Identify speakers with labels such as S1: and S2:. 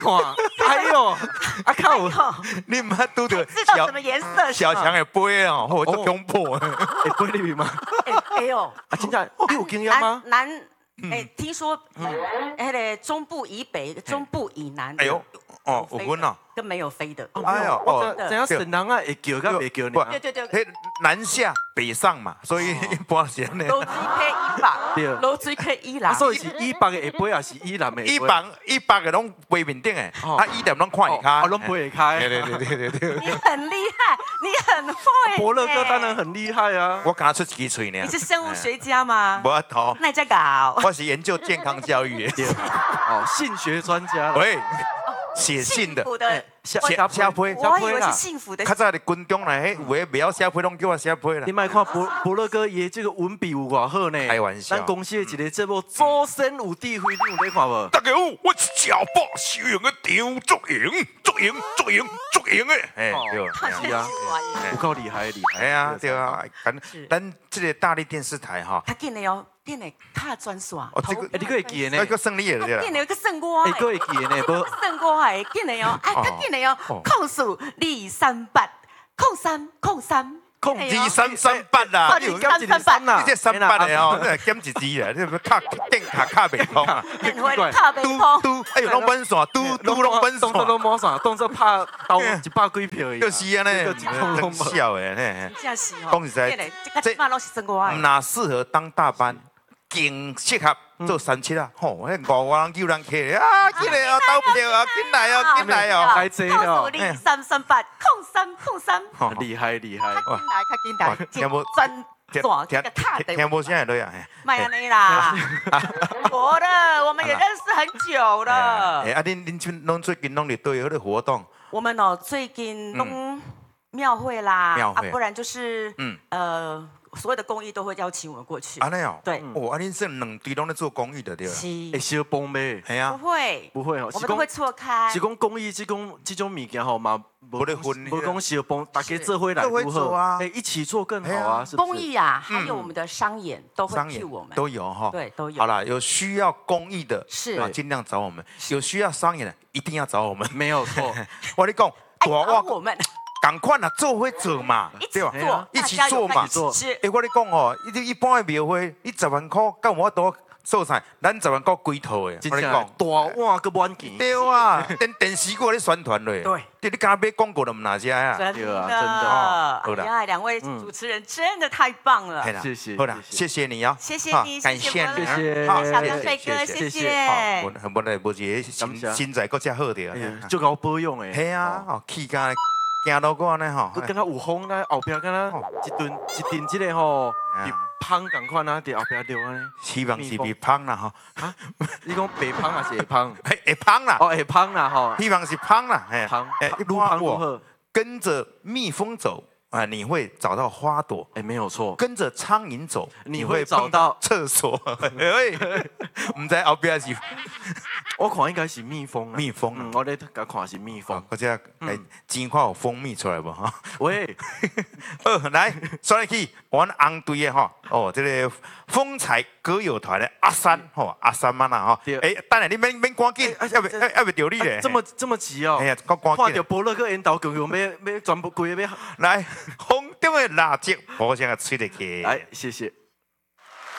S1: 看，哎呦，啊靠！
S2: 你唔捌拄着
S3: 知道什么颜色？
S2: 小强的杯哦，我就恐怖。
S1: 会飞入去吗？
S3: 哎呦，
S1: 啊，真的，你有经验吗？
S3: 听说那个中部以北、中部以南，
S2: 哎呦，哦，有阮哦，
S3: 跟没有飞的。
S2: 哎呦，
S1: 哦，怎样神人啊？会叫甲袂叫呢？
S3: 对，
S2: 南下北上嘛，所以一般是呢。
S3: 楼水可以吧？
S1: 对，
S3: 楼水可以啦。
S1: 所以是以北的下背，还是以南的？
S2: 以北的拢背面顶诶，啊，以南拢看会开，
S1: 拢背会开。
S2: 对。
S3: 你很厉害，你很会。
S1: 伯乐哥当然很厉害啊！
S2: 我刚出一支嘴呢。
S3: 你是生物学家吗？
S2: 无头，
S3: 那你在搞？
S2: 我是研究健康教育的。
S1: 哦，性学专家。
S2: 喂，写信的。写批，
S3: 我以为是幸福的。
S2: 较早的军中呢，有诶袂晓写批，拢叫我写批啦。
S1: 你莫看伯乐哥爷这个文笔有偌好呢？
S2: 开玩笑。
S1: 咱公司的一个节目《周身有智慧》，你有咧看无？
S2: 大家好，我是小宝，收容的张作赢诶。哎，对，
S1: 是啊，有够厉害。
S2: 哎呀，对啊，咱这个大力电视台哈。
S3: 较紧的哦，紧的卡转线。
S2: 哦，这个
S1: 你可会记呢？
S2: 那个胜利的对啦。
S3: 紧的个胜我的。
S1: 可会记呢？不，
S3: 胜我的，紧的哦，哎，较紧的哦，控诉238，控
S2: 2338啦，
S1: 你338啦，
S2: 你这38的哦，那减一字啦，你卡电卡袂通啊。
S3: 卡袂通。
S2: 哎呦，拢本线，拢本线，
S1: 拢满线，动作拍到100几票。
S2: 就是啊呢，很笑诶，呢。
S3: 真是哦。
S2: 讲实在，
S3: 这嘛拢是胜我的。
S2: 哪适合当大班，更适合做37啊！吼，那5人9人客啊，进来哦，投票啊，进来哦，
S1: 太济哦。
S3: 控诉238，控3，
S1: 厉害。
S3: 较紧来，专这个卡的。
S2: 听无啥落啊？
S3: 卖安尼啦，我的，我们也认识很久了。
S2: 哎，啊，恁最近拢咧对迄个活动？
S3: 我们哦，最近弄庙会啦，不然就是所有的公益都会邀请我们过去。
S2: 安尼哦，
S3: 对，
S2: 哦，啊，恁是两队拢咧做公益的对啦。
S1: 会相帮咩？
S2: 系啊，
S3: 不会哦，我们都会错开。
S1: 是讲公益，这种物件吼嘛，
S2: 无咧分，
S1: 无讲相帮，大家做伙来如何啊？哎，一起做更好啊！
S3: 公益啊，还有我们的商演都会 cue 我们，
S2: 都有哈，
S3: 对，都有。
S2: 好啦，有需要公益的，
S3: 是
S2: 啊，尽量找我们；有需要商演的，一定要找我们。
S1: 没有错，
S2: 我跟你讲，
S3: 我们。
S2: 赶快啦，做伙做嘛，
S3: 对吧？
S2: 一起做嘛。哎，我跟你讲哦，一般的庙会，你10万块，干我多做啥？咱10万块几套的，
S1: 我跟你讲，大碗个满钱。
S2: 对啊，电视我咧宣传嘞。
S3: 对，
S2: 你刚买广告都唔拿下啊。
S3: 真的，好啦，两位主持人真的太棒了，
S1: 谢谢。
S2: 好啦，谢谢你啊，
S3: 谢谢你，
S2: 感谢你，
S3: 小刚飞哥，谢谢。
S2: 很不赖，不是身材够加好的，
S1: 就搞保养诶。
S2: 系啊，哦，气干。行到过呢吼，
S1: 佮他有风呢，后壁敢若一顿这个吼，香共款啊，伫后壁流安尼。
S2: 希望是别香啦吼。
S1: 啊？你讲白香还是会香？
S2: 会香啦。
S1: 哦，会香啦吼。
S2: 希望是香啦，
S1: 香。
S2: 如香如何？跟着蜜蜂走啊，你会找到花朵。
S1: 哎，没有错。
S2: 跟着苍蝇走，
S1: 你会找到
S2: 厕所。唔知后壁是。
S1: 我看应该是蜜蜂，我咧甲看是蜜蜂。
S2: 或者钱看有蜂蜜出来无哈？
S1: 喂，
S2: 来，刷起，阮红队的吼，哦，这个风采歌友团的阿三吼，阿三嘛啦吼。哎，等下你免赶紧，要不着你咧。
S1: 这么急哦？
S2: 哎呀，赶紧。
S1: 看到伯乐个引导强强要全部规个要
S2: 来，风中的蜡烛，好像个吹得起。
S1: 来，谢谢。